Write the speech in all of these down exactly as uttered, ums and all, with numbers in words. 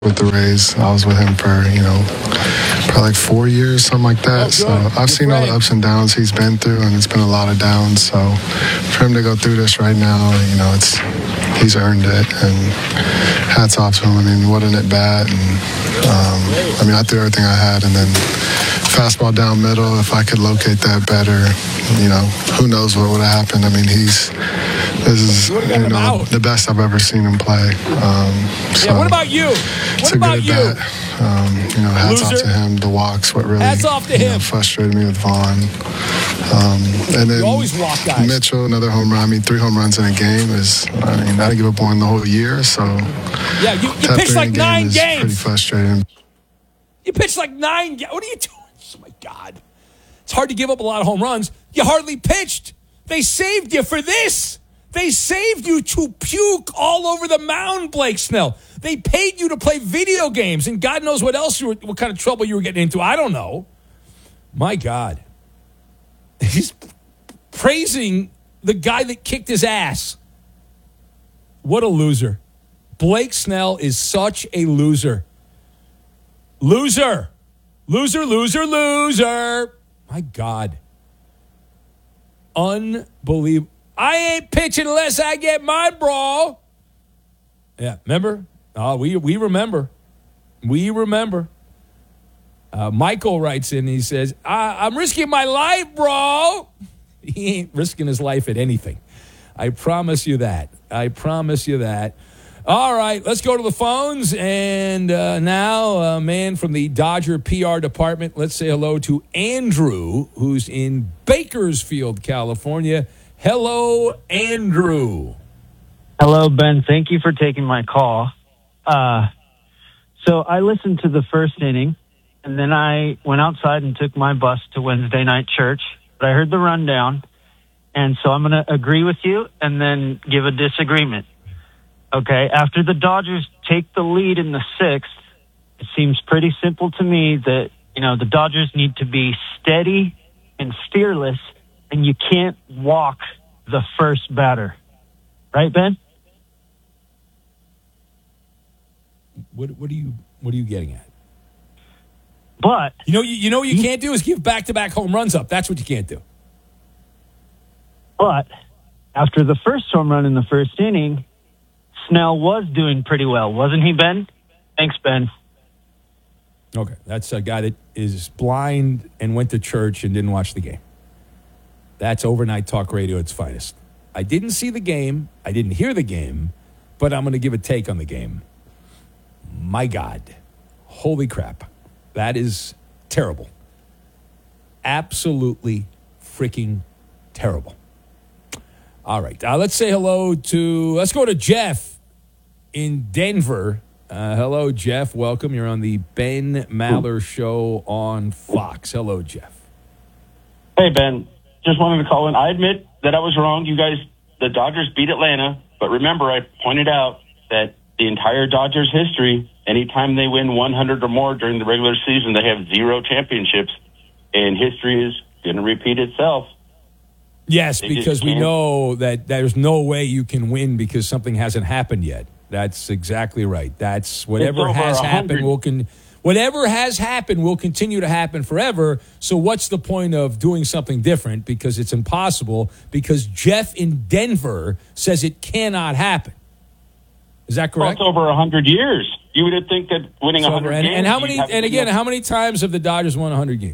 with the Rays. I was with him for, you know, probably like four years, something like that. Oh, so good. I've Good seen all the break. ups and downs he's been through, and it's been a lot of downs. So for him to go through this right now, you know, it's he's earned it, and hats off to him. I mean, what an at bat, and um, I mean, I threw everything I had, and then fastball down middle. If I could locate that better, you know, who knows what would have happened. I mean, he's this is You would've you got him know out. the best I've ever seen him play. Um, so Yeah, what about you? it's What a about good you? at bat. Um, you know, hats Loser. off to him. The walks, what really Hats off to you know, him. frustrated me with Vaughn. Um, and then You always walk guys. Mitchell, another home run. I mean, three home runs in a game is. I mean, I didn't give up one the whole year, so Yeah, you, you that pitched three like in nine game is pretty games. frustrating. You pitched like nine games. What are you doing? Oh, my God. It's hard to give up a lot of home runs. You hardly pitched. They saved you for this. They saved you to puke all over the mound, Blake Snell. They paid you to play video games, and God knows what else you were, what kind of trouble you were getting into. I don't know. My God. He's praising the guy that kicked his ass. What a loser. Blake Snell is such a loser. Loser. Loser, loser, loser. My God. Unbelievable. I ain't pitching unless I get mine, bro. Yeah, remember? Oh, we we remember. We remember. Uh, Michael writes in, he says, I, I'm risking my life, bro. He ain't risking his life at anything. I promise you that. I promise you that. All right, let's go to the phones. And uh, now, a man from the Dodger P R department, let's say hello to Andrew, who's in Bakersfield, California. Hello, Andrew. Hello, Ben. Thank you for taking my call. Uh, so I listened to the first inning, and then I went outside and took my bus to Wednesday night church. But I heard the rundown, and so I'm going to agree with you and then give a disagreement. Okay, after the Dodgers take the lead in the sixth, it seems pretty simple to me that, you know, the Dodgers need to be steady and fearless, and you can't walk the first batter. Right, Ben? What what are you what are you getting at? But You know you, you know what you can't do is give back-to-back home runs up. That's what you can't do. But after the first home run in the first inning, Snell was doing pretty well, wasn't he, Ben? Thanks, Ben. Okay, that's a guy that is blind and went to church and didn't watch the game. That's overnight talk radio at its finest. I didn't see the game. I didn't hear the game, but I'm going to give a take on the game. My God. Holy crap. That is terrible. Absolutely freaking terrible. All right. Uh, let's say hello to, let's go to Jeff in Denver. Uh, hello, Jeff. Welcome. You're on the Ben Maller Show on Fox. Hello, Jeff. Hey, Ben. Just wanted to call in. I admit that I was wrong. You guys, the Dodgers beat Atlanta. But remember, I pointed out that the entire Dodgers history, anytime they win one hundred or more during the regular season, they have zero championships. And history is going to repeat itself. Yes, They just because we can't. know that there's no way you can win because something hasn't happened yet. That's exactly right. That's whatever over has one happened hundred. will con- whatever has happened will continue to happen forever. So what's the point of doing something different? Because it's impossible. Because Jeff in Denver says it cannot happen. Is that Well, correct? it's over one hundred years. You would think that winning So, one hundred and, games... and how you'd many? have And to again, win- how many times have the Dodgers won one hundred games?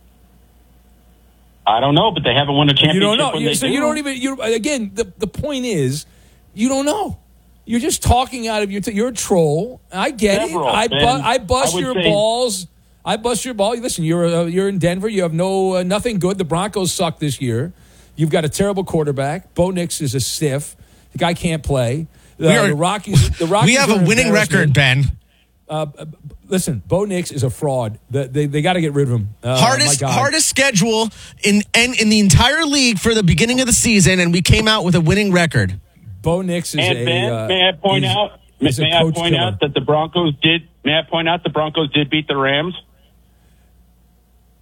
I don't know, but they haven't won a championship You don't know. when You- they so do. you don't even. You again. The the point is, you don't know. You're just talking out of your. T- you're a troll. I get Several, it. I bu- Ben. I bust I would your say- balls. I bust your ball. Listen, you're uh, you're in Denver. You have no uh, nothing good. The Broncos suck this year. You've got a terrible quarterback. Bo Nix is a stiff. The guy can't play. Uh, We are- the Rockies. The Rockies. We have are a an winning record, embarrassment. Ben. Listen, Bo Nix is a fraud. The, they they got to get rid of him. Uh, hardest my God. hardest schedule in and in the entire league for the beginning of the season, and we came out with a winning record. Bo Nix is And a. Ben, uh, may I point is- out? is a May I coach point killer. out that the Broncos did? May I point out the Broncos did beat the Rams?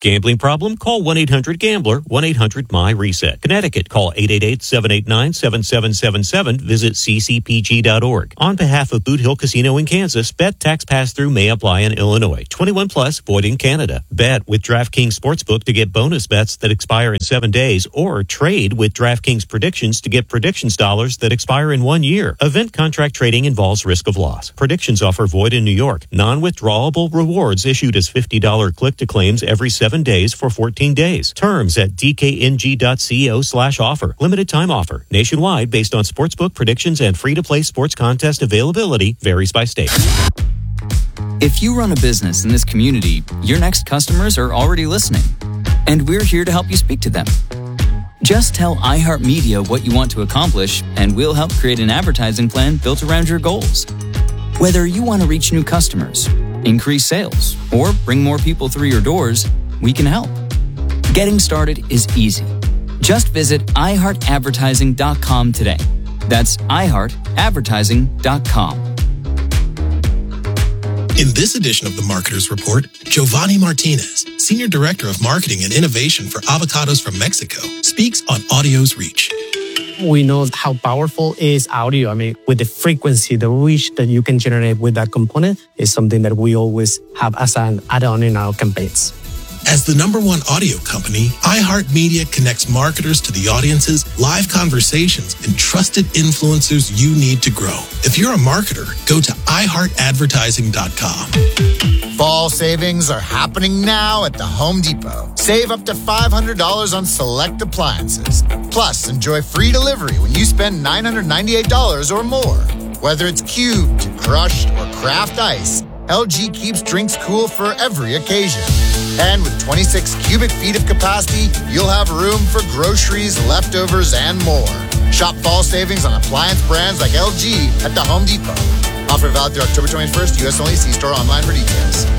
Gambling problem? Call one eight hundred gambler, one eight hundred M Y reset. Connecticut, call eight eight eight, seven eight nine, seven seven seven seven. Visit c c p g dot org. On behalf of Boot Hill Casino in Kansas, bet tax pass-through may apply in Illinois. twenty-one plus, void in Canada. Bet with DraftKings Sportsbook to get bonus bets that expire in seven days, or trade with DraftKings Predictions to get predictions dollars that expire in one year. Event contract trading involves risk of loss. Predictions offer void in New York. Non-withdrawable rewards issued as fifty dollars click-to-claims every seven days for fourteen days. Terms at d k n g dot co slash offer. Limited time offer. Nationwide based on sportsbook predictions and free-to-play sports contest availability varies by state. If you run a business in this community, your next customers are already listening, and we're here to help you speak to them. Just tell iHeartMedia what you want to accomplish, and we'll help create an advertising plan built around your goals. Whether you want to reach new customers, increase sales, or bring more people through your doors, we can help. Getting started is easy. Just visit i heart advertising dot com today. That's i heart advertising dot com. In this edition of the Marketers Report, Giovanni Martinez, Senior Director of Marketing and Innovation for Avocados from Mexico, speaks on audio's reach. We know how powerful is audio. I mean, with the frequency, the reach that you can generate with that component is something that we always have as an add-on in our campaigns. As the number one audio company, iHeartMedia connects marketers to the audiences, live conversations, and trusted influencers you need to grow. If you're a marketer, go to i heart advertising dot com. Fall savings are happening now at the Home Depot. Save up to five hundred dollars on select appliances. Plus, enjoy free delivery when you spend nine hundred ninety-eight dollars or more. Whether it's cubed, crushed, or craft ice, L G keeps drinks cool for every occasion. And with twenty-six cubic feet of capacity, you'll have room for groceries, leftovers, and more. Shop fall savings on appliance brands like L G at the Home Depot. Offer valid through October twenty-first, U S only. See store online for details.